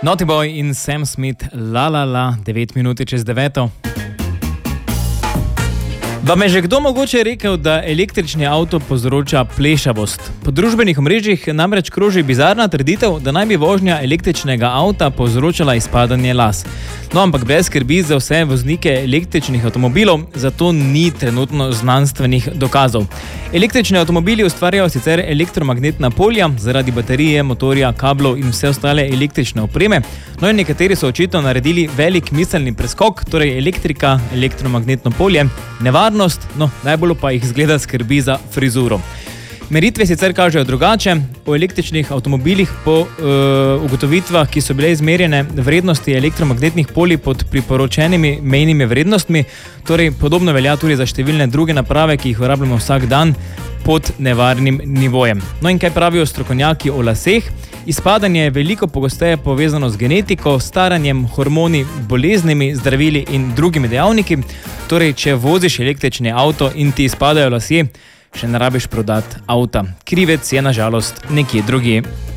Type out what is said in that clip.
Naughty Boy in Sam Smith, la la la, 9 minuti čez 9. Vam je že kdo mogoče rekel, da električni avto povzroča plešavost? Po družbenih omrežjih namreč kroži bizarna trditev, da naj bi vožnja električnega avta povzročala izpadanje las. No, ampak brez skrbi za vse voznike električnih avtomobilov, zato ni trenutno znanstvenih dokazov. Električni avtomobili ustvarjajo sicer elektromagnetna polja zaradi baterije, motorja, kablov in vse ostale električne opreme, no in nekateri so očitno naredili velik miselni preskok, torej elektrika, elektromagnetno polje, nevarnost, no najbolj pa jih zgleda skrbi za frizuro. Meritve sicer kažejo drugače. O električnih avtomobilih po ugotovitvah, ki so bile izmerjene vrednosti elektromagnetnih polj pod priporočenimi mejnimi vrednostmi, torej podobno velja tudi za številne druge naprave, ki jih uporabljamo vsak dan pod nevarnim nivojem. No in kaj pravijo strokovnjaki o laseh? Izpadanje je veliko pogosteje povezano z genetiko, staranjem, hormoni, boleznimi, zdravili in drugimi dejavniki. Torej, če voziš električni avto in ti izpadajo lasje, še ne rabiš prodati avta. Krivec je na žalost nekje drugje.